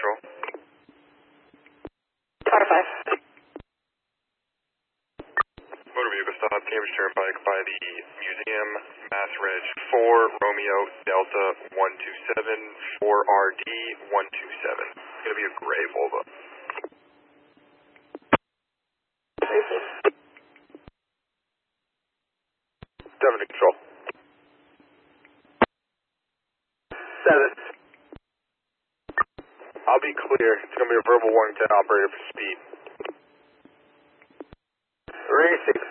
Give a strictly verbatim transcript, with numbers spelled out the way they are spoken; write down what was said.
control. Tower five. Motor vehicle stop, Cambridge Turnpike by the museum, Mass Reg four, Romeo Delta one two seven, four R D one two seven. It's going to be a gray Volvo. Seven to control. Seven. I'll be clear. It's going to be a verbal warning to the operator for speed. Racing